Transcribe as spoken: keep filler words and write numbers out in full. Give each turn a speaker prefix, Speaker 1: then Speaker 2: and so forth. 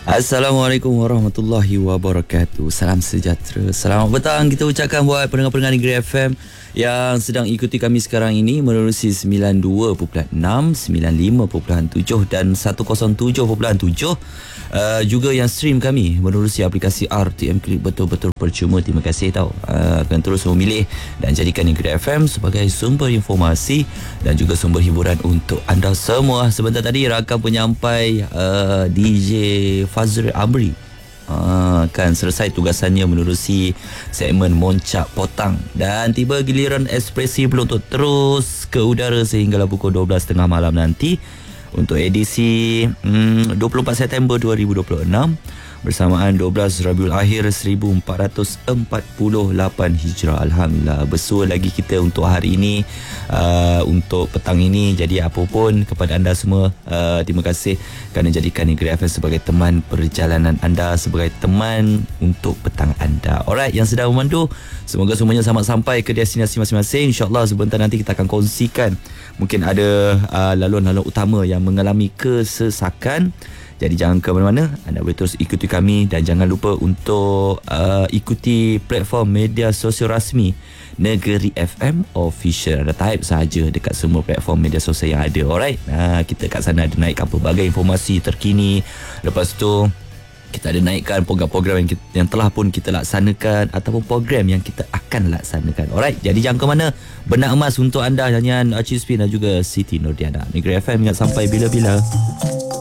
Speaker 1: Assalamualaikum warahmatullahi wabarakatuh. Salam sejahtera. Selamat petang kita ucapkan buat pendengar-pendengar Negeri F M yang sedang ikuti kami sekarang ini menerusi sembilan puluh dua perpuluhan enam, sembilan puluh lima perpuluhan tujuh dan seratus tujuh perpuluhan tujuh. Uh, juga yang stream kami menerusi aplikasi R T M Click, betul-betul percuma. Terima kasih tau. Uh, akan terus memilih dan jadikan Negeri F M sebagai sumber informasi dan juga sumber hiburan untuk anda semua. Sebentar tadi rakam penyampai uh, D J Fazrul Amri uh, kan selesai tugasannya menerusi segmen Moncak Potang dan tiba giliran Ekspresi Blue untuk terus ke udara sehinggalah pukul dua belas tiga puluh malam nanti untuk edisi hmm, dua puluh empat September dua ribu dua puluh enam bersamaan dua belas Rabiul Akhir seribu empat ratus empat puluh lapan Hijrah. Alhamdulillah bersua lagi kita untuk hari ini, uh, untuk petang ini. Jadi apa pun kepada anda semua, uh, terima kasih kerana jadikan Negeri F M sebagai teman perjalanan anda, sebagai teman untuk petang anda. Alright, yang sedang memandu, semoga semuanya selamat sampai ke destinasi masing-masing. InsyaAllah sebentar nanti kita akan kongsikan mungkin ada uh, laluan-laluan utama yang mengalami kesesakan. Jadi jangan ke mana-mana, anda boleh terus ikuti kami dan jangan lupa untuk uh, ikuti platform media sosial rasmi Negeri F M Official. Ada type sahaja dekat semua platform media sosial yang ada. Alright, uh, kita kat sana ada naikkan pelbagai informasi terkini. Lepas tu kita ada naikkan program-program yang, kita, yang telah pun kita laksanakan ataupun program yang kita akan laksanakan. Alright, jadi jangan ke mana. Benak emas untuk anda nyanyian Aci Spin dan juga Siti Nordiana. Negeri F M ingat sampai bila-bila.